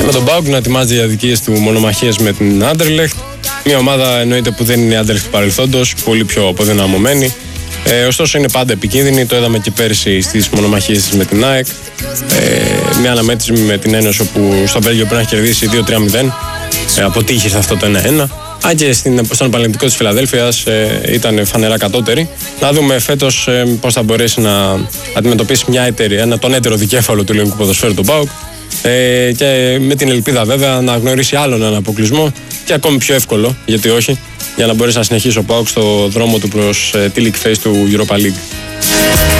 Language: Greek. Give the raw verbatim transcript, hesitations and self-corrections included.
Και με τον ΠΑΟΚ να ετοιμάζει για δικές του μονομαχίες με την Άντερλεχτ. Μια ομάδα εννοείται που δεν είναι η Άντερλεχτ του παρελθόντος, πολύ πιο αποδυναμωμένη. Ε, ωστόσο είναι πάντα επικίνδυνη, το είδαμε και πέρσι στις μονομαχίες της με την ΑΕΚ. Ε, μια αναμέτρηση με την Ένωση όπου στο Βέλγιο πρέπει να έχει κερδίσει δύο τρία μηδέν. Ε, αποτύχησε αυτό το ένα ένα. Αν και στην, στον Παναθηναϊκό της Φιλαδέλφειας ε, ήταν φανερά κατώτερη. Να δούμε φέτος ε, πώς θα μπορέσει να αντιμετωπίσει μια έτερη, ένα, τον έτερο δικέφαλο του ελληνικού ποδοσφαίρου του ΠΑΟΚ. Ε, και με την ελπίδα βέβαια να γνωρίσει άλλον έναν αποκλεισμό και ακόμη πιο εύκολο, γιατί όχι, για να μπορέσει να συνεχίσει ο ΠΑΟΚ στο δρόμο του προς ε, τη League Phase του Europa League.